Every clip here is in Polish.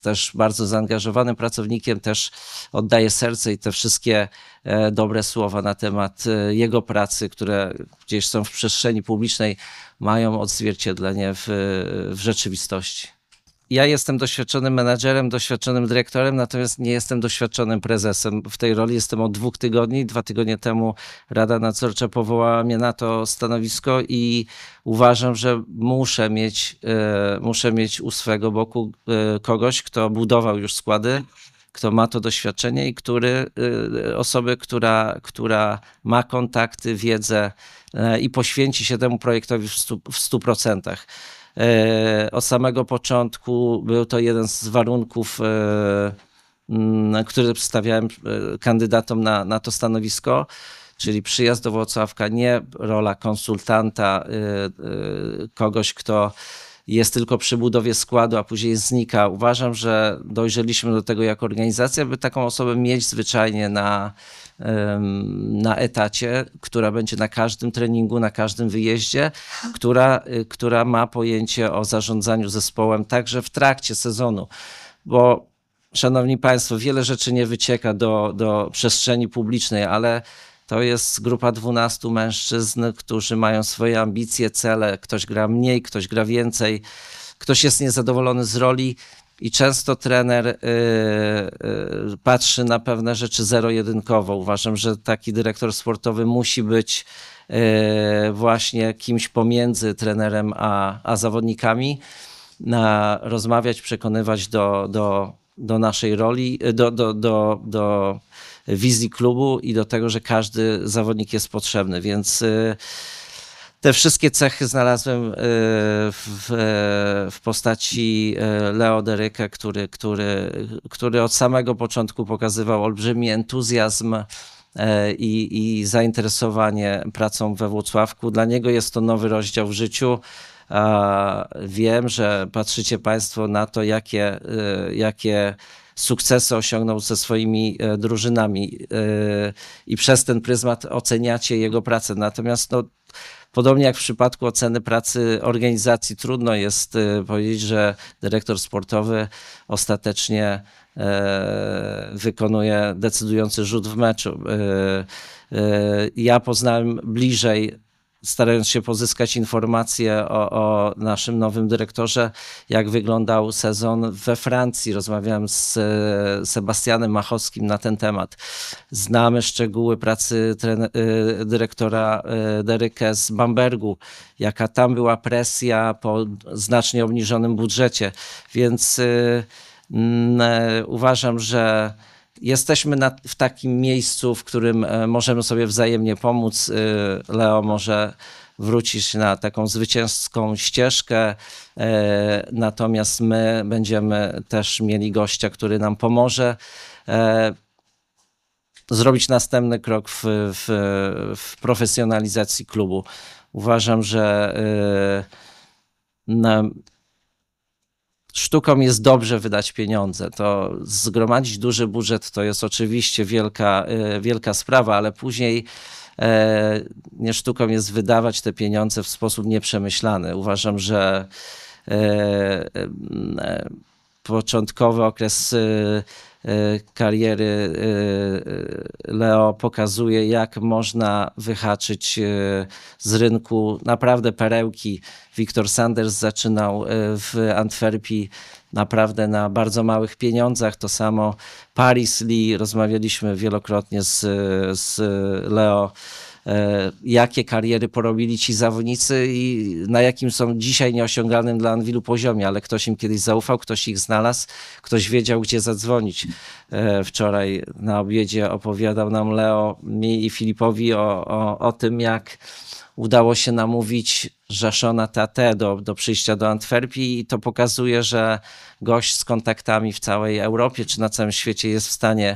też bardzo zaangażowanym pracownikiem, też oddaje serce i te wszystkie dobre słowa na temat jego pracy, które gdzieś są w przestrzeni publicznej, mają odzwierciedlenie w rzeczywistości. Ja jestem doświadczonym menadżerem, doświadczonym dyrektorem, natomiast nie jestem doświadczonym prezesem. W tej roli jestem od 2 tygodni. 2 tygodnie temu Rada Nadzorcza powołała mnie na to stanowisko i uważam, że muszę mieć u swego boku kogoś, kto budował już składy, kto ma to doświadczenie i osobę, która ma kontakty, wiedzę i poświęci się temu projektowi w 100%. Od samego początku był to jeden z warunków, który stawiałem kandydatom na to stanowisko, czyli przyjazd do Włocławka, nie rola konsultanta, kogoś, kto jest tylko przy budowie składu, a później znika. Uważam, że dojrzeliśmy do tego jako organizacja, by taką osobę mieć zwyczajnie na etacie, która będzie na każdym treningu, na każdym wyjeździe, która ma pojęcie o zarządzaniu zespołem także w trakcie sezonu, bo szanowni państwo, wiele rzeczy nie wycieka do przestrzeni publicznej, ale to jest grupa 12 mężczyzn, którzy mają swoje ambicje, cele. Ktoś gra mniej, ktoś gra więcej, ktoś jest niezadowolony z roli i często trener patrzy na pewne rzeczy zero-jedynkowo. Uważam, że taki dyrektor sportowy musi być właśnie kimś pomiędzy trenerem a zawodnikami, rozmawiać, przekonywać do naszej roli, do wizji klubu i do tego, że każdy zawodnik jest potrzebny, więc te wszystkie cechy znalazłem w postaci Leo Derykę, który od samego początku pokazywał olbrzymi entuzjazm i zainteresowanie pracą we Włocławku. Dla niego jest to nowy rozdział w życiu. Wiem, że patrzycie państwo na to, jakie sukcesy osiągnął ze swoimi drużynami i przez ten pryzmat oceniacie jego pracę. Natomiast podobnie jak w przypadku oceny pracy organizacji, trudno jest powiedzieć, że dyrektor sportowy ostatecznie wykonuje decydujący rzut w meczu. Ja poznałem bliżej, starając się pozyskać informacje o naszym nowym dyrektorze, jak wyglądał sezon we Francji. Rozmawiałem z Sebastianem Machowskim na ten temat. Znamy szczegóły pracy dyrektora Derykę z Bambergu, jaka tam była presja po znacznie obniżonym budżecie. Więc uważam, że jesteśmy w takim miejscu, w którym możemy sobie wzajemnie pomóc. Leo może wrócić na taką zwycięską ścieżkę, natomiast my będziemy też mieli gościa, który nam pomoże zrobić następny krok w profesjonalizacji klubu. Uważam, że sztuką jest dobrze wydać pieniądze. To zgromadzić duży budżet to jest oczywiście wielka sprawa, ale później nie sztuką jest wydawać te pieniądze w sposób nieprzemyślany. Uważam, że początkowy okres kariery Leo pokazuje, jak można wyhaczyć z rynku naprawdę perełki. Wiktor Sanders zaczynał w Antwerpii naprawdę na bardzo małych pieniądzach. To samo Paris Lee, rozmawialiśmy wielokrotnie z Leo, jakie kariery porobili ci zawodnicy i na jakim są dzisiaj nieosiągalnym dla Anwilu poziomie, ale ktoś im kiedyś zaufał, ktoś ich znalazł, ktoś wiedział, gdzie zadzwonić. Wczoraj na obiedzie opowiadał nam Leo, mi i Filipowi o tym, jak udało się namówić Żaszona Tate do przyjścia do Antwerpii i to pokazuje, że gość z kontaktami w całej Europie czy na całym świecie jest w stanie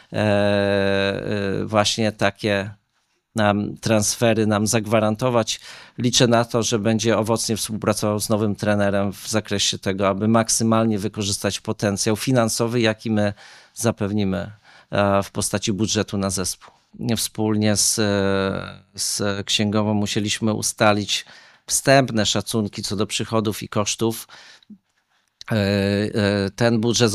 właśnie takie transfery nam zagwarantować. Liczę na to, że będzie owocnie współpracował z nowym trenerem w zakresie tego, aby maksymalnie wykorzystać potencjał finansowy, jaki my zapewnimy w postaci budżetu na zespół. Wspólnie z księgową musieliśmy ustalić wstępne szacunki co do przychodów i kosztów. ten budżet